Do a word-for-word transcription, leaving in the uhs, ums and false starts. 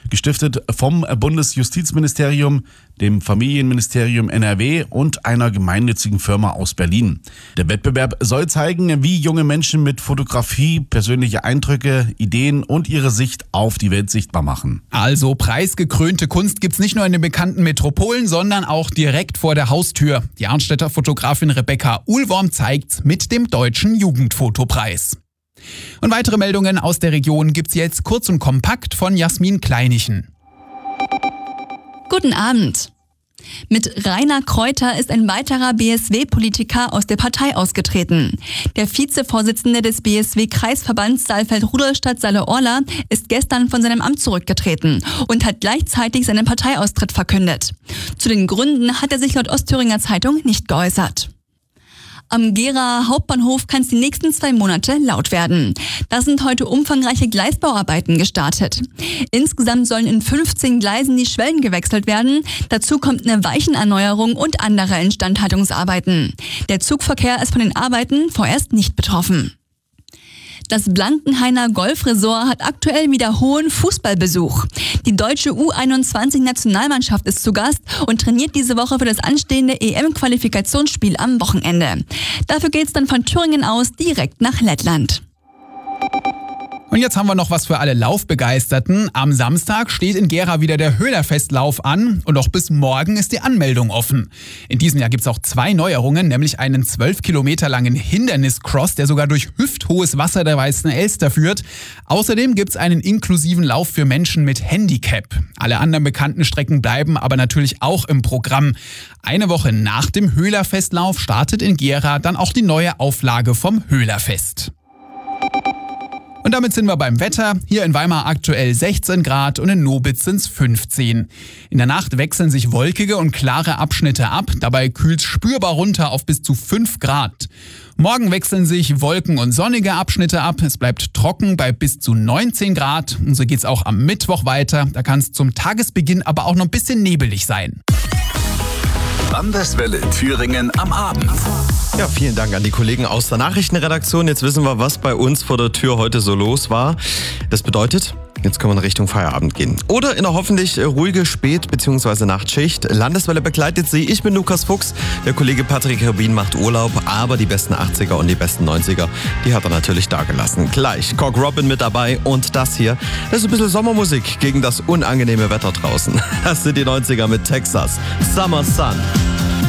gestiftet vom Bundesjustizministerium, dem Familienministerium N R W und einer gemeinnützigen Firma aus Berlin. Der Wettbewerb soll zeigen, wie junge Menschen mit Fotografie persönliche Eindrücke, Ideen und ihre Sicht auf die Welt sichtbar machen. Also preisgekrönte Kunst gibt's nicht nur in den bekannten Metropolen, sondern auch direkt vor der Haustür. Die Arnstädter Fotografin Rebecca Uhlworm zeigt's mit dem Deutschen Jugendfotopreis. Und weitere Meldungen aus der Region gibt's jetzt kurz und kompakt von Jasmin Kleinichen. Guten Abend. Mit Rainer Kreuter ist ein weiterer B S W-Politiker aus der Partei ausgetreten. Der Vizevorsitzende des B S W-Kreisverbands Saalfeld-Rudolstadt-Saale-Orla ist gestern von seinem Amt zurückgetreten und hat gleichzeitig seinen Parteiaustritt verkündet. Zu den Gründen hat er sich laut Ostthüringer Zeitung nicht geäußert. Am Geraer Hauptbahnhof kann es die nächsten zwei Monate laut werden. Da sind heute umfangreiche Gleisbauarbeiten gestartet. Insgesamt sollen in fünfzehn Gleisen die Schwellen gewechselt werden. Dazu kommt eine Weichenerneuerung und andere Instandhaltungsarbeiten. Der Zugverkehr ist von den Arbeiten vorerst nicht betroffen. Das Blankenhainer Golfresort hat aktuell wieder hohen Fußballbesuch. Die deutsche U einundzwanzig-Nationalmannschaft ist zu Gast und trainiert diese Woche für das anstehende E M-Qualifikationsspiel am Wochenende. Dafür geht's dann von Thüringen aus direkt nach Lettland. Und jetzt haben wir noch was für alle Laufbegeisterten. Am Samstag steht in Gera wieder der Höhlerfestlauf an und auch bis morgen ist die Anmeldung offen. In diesem Jahr gibt's auch zwei Neuerungen, nämlich einen zwölf Kilometer langen Hinderniscross, der sogar durch hüfthohes Wasser der Weißen Elster führt. Außerdem gibt's einen inklusiven Lauf für Menschen mit Handicap. Alle anderen bekannten Strecken bleiben aber natürlich auch im Programm. Eine Woche nach dem Höhlerfestlauf startet in Gera dann auch die neue Auflage vom Höhlerfest. Und damit sind wir beim Wetter. Hier in Weimar aktuell sechzehn Grad und in Nobitz sind's fünfzehn. In der Nacht wechseln sich wolkige und klare Abschnitte ab. Dabei kühlt's spürbar runter auf bis zu fünf Grad. Morgen wechseln sich Wolken- und sonnige Abschnitte ab. Es bleibt trocken bei bis zu neunzehn Grad. Und so geht's auch am Mittwoch weiter. Da kann es zum Tagesbeginn aber auch noch ein bisschen nebelig sein. Landeswelle Thüringen am Abend. Ja, vielen Dank an die Kollegen aus der Nachrichtenredaktion. Jetzt wissen wir, was bei uns vor der Tür heute so los war. Das bedeutet, jetzt können wir in Richtung Feierabend gehen. Oder in eine hoffentlich ruhige Spät- bzw. Nachtschicht. Landeswelle begleitet Sie. Ich bin Lukas Fuchs. Der Kollege Patrick Rubin macht Urlaub. Aber die besten achtziger und die besten neunziger, die hat er natürlich dagelassen. Gleich Cock Robin mit dabei. Und das hier, das ist ein bisschen Sommermusik gegen das unangenehme Wetter draußen. Das sind die neunziger mit Texas. Summer Sun.